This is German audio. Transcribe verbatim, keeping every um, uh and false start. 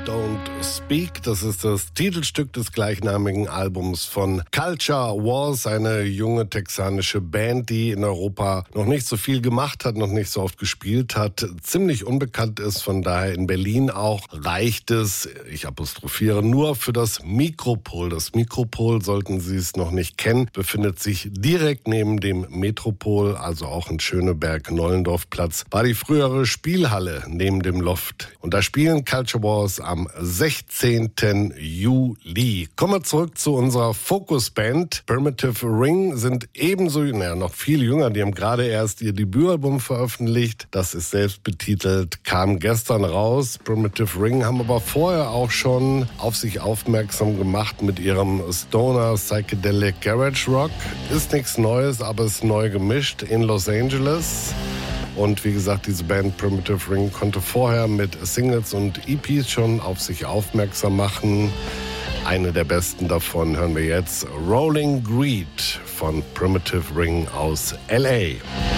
Don't Speak. Das ist das Titelstück des gleichnamigen Albums von Culture Wars, eine junge texanische Band, die in Europa noch nicht so viel gemacht hat, noch nicht so oft gespielt hat, ziemlich unbekannt ist, von daher in Berlin auch reicht es, ich apostrophiere, nur für das Mikropol. Das Mikropol, sollten Sie es noch nicht kennen, befindet sich direkt neben dem Metropol, also auch in Schöneberg-Nollendorf-Platz, war die frühere Spielhalle neben dem Loft. Und da spielen Culture Wars am sechzehnten Juli. Kommen wir zurück zu unserer Focus-Band. Primitive Ring sind ebenso, naja, noch viel jünger. Die haben gerade erst ihr Debütalbum veröffentlicht. Das ist selbst betitelt, kam gestern raus. Primitive Ring haben aber vorher auch schon auf sich aufmerksam gemacht mit ihrem Stoner Psychedelic Garage Rock. Ist nichts Neues, aber ist neu gemischt in Los Angeles. Und wie gesagt, diese Band Primitive Ring konnte vorher mit Singles und E Ps schon auf sich aufmerksam machen. Eine der besten davon hören wir jetzt, Rolling Greed von Primitive Ring aus L A.